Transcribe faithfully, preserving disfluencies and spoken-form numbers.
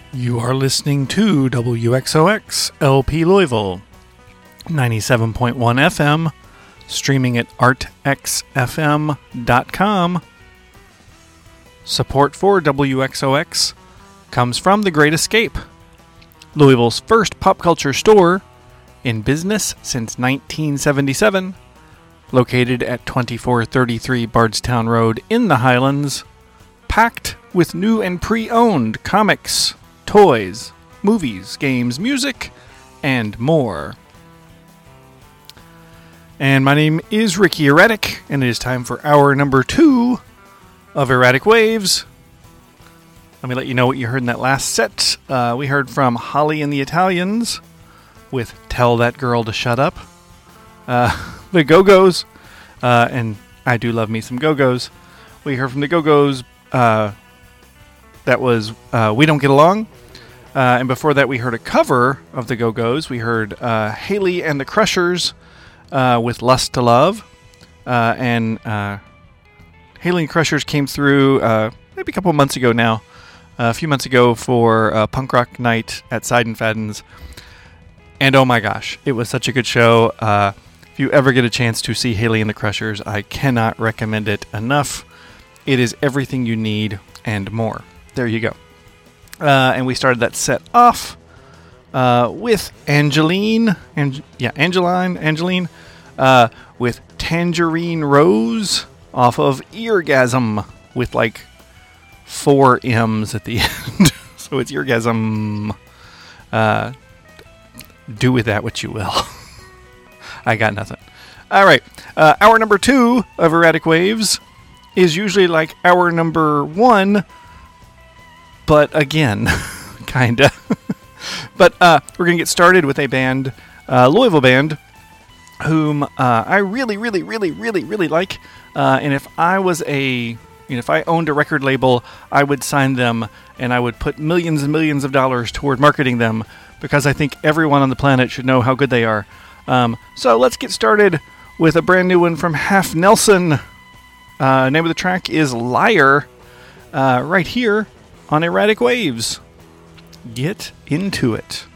You are listening to W X O X L P Louisville, ninety-seven point one F M, streaming at art x f m dot com. Support for W X O X comes from The Great Escape, Louisville's first pop culture store, in business since nineteen seventy-seven, located at twenty-four thirty-three Bardstown Road in the Highlands, packed with new and pre-owned comics, toys, movies, games, music, and more. And my name is Ricky Erratic, and it is time for hour number two of Erratic Waves. Let me let you know what you heard in that last set. Uh, we heard from Holly and the Italians with Tell That Girl to Shut Up. Uh, the Go-Go's, uh, and I do love me some Go-Go's. We heard from the Go-Go's, uh, that was uh, We Don't Get Along. Uh, and before that, we heard a cover of the Go-Go's. We heard uh, Haley and the Crushers uh, with Lust to Love. Uh, and uh, Haley and the Crushers came through uh, maybe a couple months ago now. Uh, a few months ago for uh, Punk Rock Night at Seidenfaden's. And oh my gosh, it was such a good show. Uh, if you ever get a chance to see Haley and the Crushers, I cannot recommend it enough. It is everything you need and more. There you go. Uh, and we started that set off uh, with Angeline, Ange- yeah, Angeline, Angeline, uh, with Tangerine Rose off of Eargasm with like four M's at the end. So it's Eargasm. Uh, do with that what you will. I got nothing. All right. Uh, hour number two of Erratic Waves is usually like hour number one, but again, kinda. But uh, we're going to get started with a band, uh, Louisville band, whom uh, I really, really, really, really, really like. Uh, and if I was a, you know, if I owned a record label, I would sign them and I would put millions and millions of dollars toward marketing them because I think everyone on the planet should know how good they are. Um, so let's get started with a brand new one from Half Nelson. Uh, name of the track is Liar, uh, right here on Erratic Waves. Get into it.